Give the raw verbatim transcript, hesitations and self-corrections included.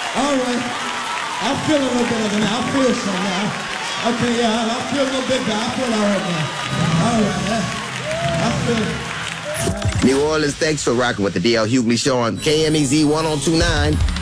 All right. I feel a little better than that. I feel some now. Okay, yeah, I feel a little bit better. I feel all right now. All right, yeah. I feel. New Orleans, thanks for rocking with the D L Hughley Show on K M E Z one oh two point nine.